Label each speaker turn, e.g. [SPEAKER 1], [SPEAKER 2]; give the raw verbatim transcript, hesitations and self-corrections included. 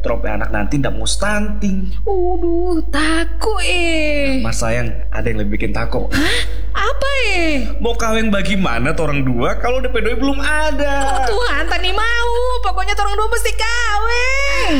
[SPEAKER 1] Trope anak nanti ndak mau stunting.
[SPEAKER 2] Uduh, takut eh.
[SPEAKER 1] Mas sayang, ada yang lebih bikin takut.
[SPEAKER 2] Hah? Apa eh?
[SPEAKER 1] Mau kawin bagaimana orang dua kalau D P doi belum ada?
[SPEAKER 2] Oh Tuhan, tani mau. Pokoknya orang dua mesti kawin.